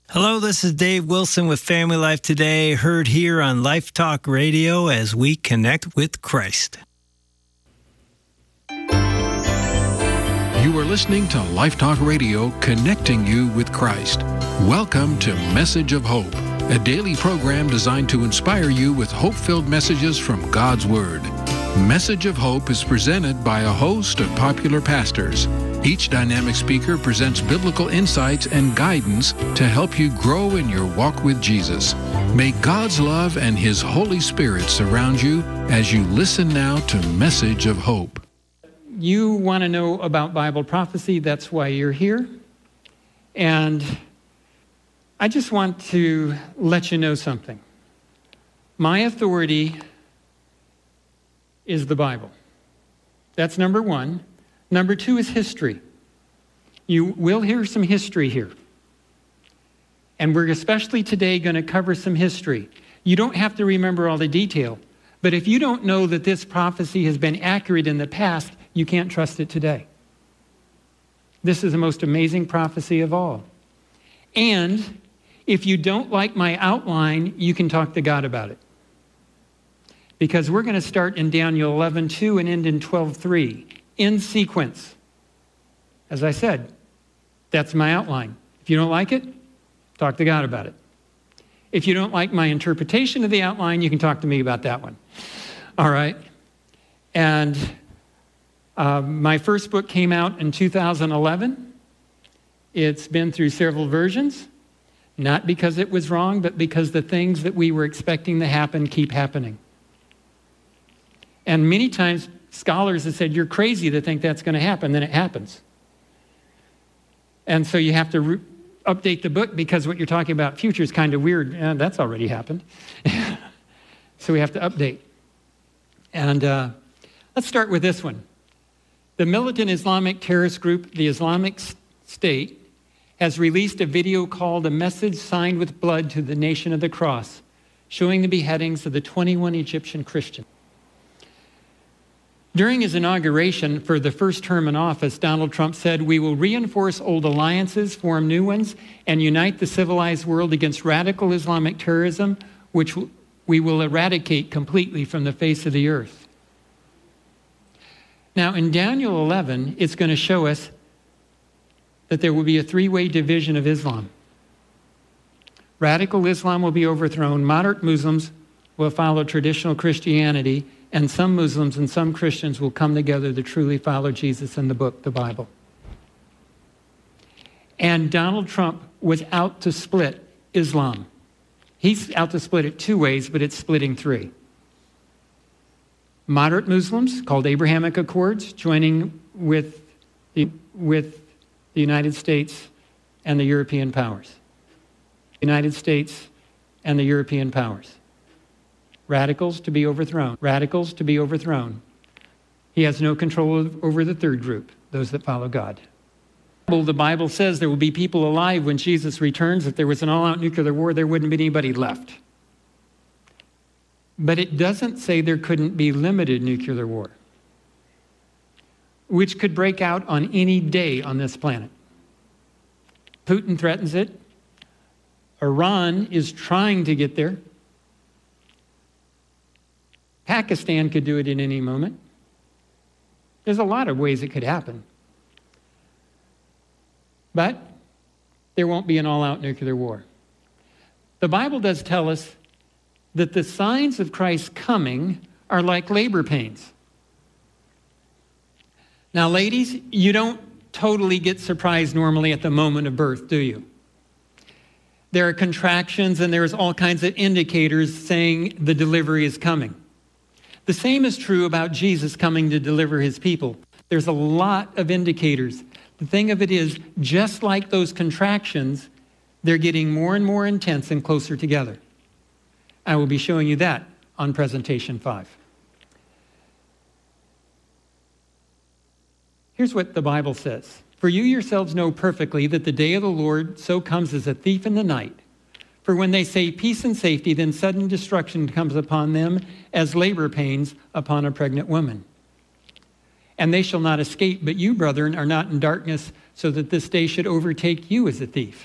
Hello, this is Dave Wilson with Family Life Today, heard here on Life Talk Radio as we connect with Christ. You are listening to Life Talk Radio, connecting you with Christ. Welcome to Message of Hope, a daily program designed to inspire you with hope-filled messages from God's Word. Message of Hope is presented by a host of popular pastors. Each dynamic speaker presents biblical insights and guidance to help you grow in your walk with Jesus. May God's love and His Holy Spirit surround you as you listen now to Message of Hope. You want to know about Bible prophecy, that's why you're here. And I just want to let you know something. My authority is the Bible. That's number one. Number two is history. You will hear some history here. And we're especially today going to cover some history. You don't have to remember all the detail, but if you don't know that this prophecy has been accurate in the past, you can't trust it today. This is the most amazing prophecy of all. And if you don't like my outline, you can talk to God about it. Because we're going to start in Daniel 11:2 and end in 12:3. In sequence. As I said, that's my outline. If you don't like it, talk to God about it. If you don't like my interpretation of the outline, you can talk to me about that one. All right? And my first book came out in 2011. It's been through several versions, not because it was wrong, but because the things that we were expecting to happen keep happening. And many times, scholars have said, you're crazy to think that's going to happen. Then it happens. And so you have to update the book because what you're talking about future is kind of weird. That's already happened. So we have to update. And let's start with this one. The militant Islamic terrorist group, the Islamic State, has released a video called A Message Signed with Blood to the Nation of the Cross, showing the beheadings of the 21 Egyptian Christians. During his inauguration for the first term in office, Donald Trump said, "We will reinforce old alliances, form new ones, and unite the civilized world against radical Islamic terrorism, which we will eradicate completely from the face of the earth." Now, in Daniel 11, it's going to show us that there will be a three-way division of Islam. Radical Islam will be overthrown. Moderate Muslims will follow traditional Christianity, and some Muslims and some Christians will come together to truly follow Jesus in the book, the Bible. And Donald Trump was out to split Islam. He's out to split it two ways, but it's splitting three. Moderate Muslims, called Abrahamic Accords, joining with the United States and the European powers. United States and the European powers. Radicals to be overthrown. Radicals to be overthrown. He has no control over the third group, those that follow God. The Bible says there will be people alive when Jesus returns. If there was an all-out nuclear war, there wouldn't be anybody left. But it doesn't say there couldn't be limited nuclear war, which could break out on any day on this planet. Putin threatens it. Iran is trying to get there. Pakistan could do it in any moment. There's a lot of ways it could happen. But there won't be an all-out nuclear war. The Bible does tell us that the signs of Christ's coming are like labor pains. Now, ladies, you don't totally get surprised normally at the moment of birth, do you? There are contractions and there's all kinds of indicators saying the delivery is coming. The same is true about Jesus coming to deliver his people. There's a lot of indicators. The thing of it is, just like those contractions, they're getting more and more intense and closer together. I will be showing you that on presentation 5. Here's what the Bible says. "For you yourselves know perfectly that the day of the Lord so comes as a thief in the night. For when they say peace and safety, then sudden destruction comes upon them as labor pains upon a pregnant woman. And they shall not escape, but you, brethren, are not in darkness, so that this day should overtake you as a thief.